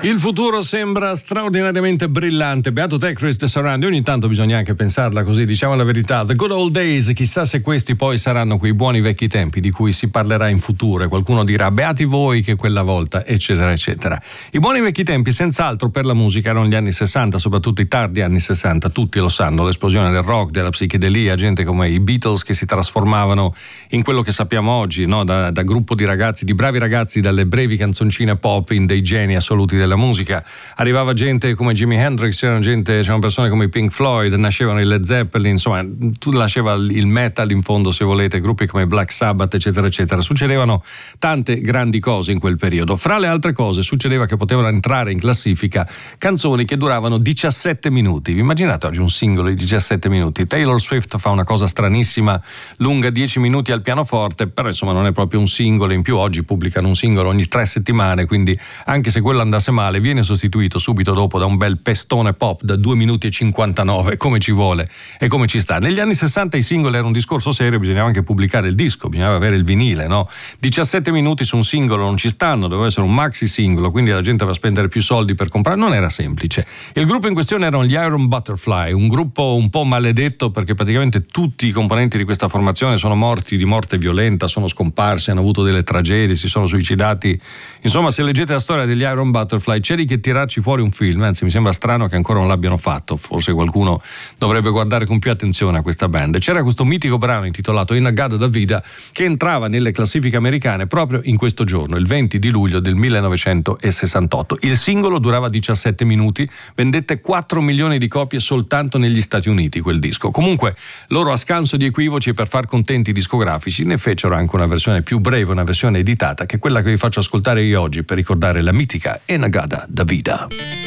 Il futuro sembra straordinariamente brillante. Beato te, Chris Sarandi. Ogni tanto bisogna anche pensarla così, diciamo la verità. The good old days, chissà se questi poi saranno quei buoni vecchi tempi di cui si parlerà in futuro. Qualcuno dirà beati voi che quella volta, eccetera eccetera. I buoni vecchi tempi senz'altro per la musica erano gli anni 60, soprattutto i tardi anni 60. Tutti lo sanno, l'esplosione del rock, della psichedelia, gente come i Beatles che si trasformavano in quello che sappiamo oggi, no? Da gruppo di ragazzi, di bravi ragazzi, dalle brevi canzoncine pop in dei geni assoluti della musica. Arrivava gente come Jimi Hendrix, c'erano persone come i Pink Floyd, nascevano i Led Zeppelin, insomma tu lasciava il metal in fondo, se volete, gruppi come Black Sabbath, eccetera eccetera. Succedevano tante grandi cose in quel periodo. Fra le altre cose succedeva che potevano entrare in classifica canzoni che duravano 17 minuti. Vi immaginate oggi un singolo di 17 minuti? Taylor Swift fa una cosa stranissima, lunga 10 minuti al pianoforte, però insomma non è proprio un singolo. In più oggi pubblicano un singolo ogni 3 settimane, quindi anche se quello andasse male viene sostituito subito dopo da un bel pestone pop da 2 minuti e 59, come ci vuole e come ci sta. Negli anni 60 i singoli era un discorso serio, bisognava anche pubblicare il disco, bisognava avere il vinile, no? 17 minuti su un singolo non ci stanno, doveva essere un maxi singolo, quindi la gente aveva spendere più soldi per comprare, non era semplice. Il gruppo in questione erano gli Iron Butterfly, un gruppo un po' maledetto perché praticamente tutti i componenti di questa formazione sono morti di morte violenta, sono scomparsi, hanno avuto delle tragedie, si sono suicidati. Insomma, se leggete la storia degli Iron Butterfly c'eri che tirarci fuori un film, anzi mi sembra strano che ancora non l'abbiano fatto, forse qualcuno dovrebbe guardare con più attenzione a questa band. C'era questo mitico brano intitolato In-A-Gadda Da Vida che entrava nelle classifiche americane proprio in questo giorno, il 20 di luglio del 1968. Il singolo durava 17 minuti, vendette 4 milioni di copie soltanto negli Stati Uniti quel disco. Comunque loro, a scanso di equivoci, per far contenti i discografici, ne fecero anche una versione più breve, una versione editata, che è quella che vi faccio ascoltare io oggi per ricordare la mitica In-A-Gadda Da Vida.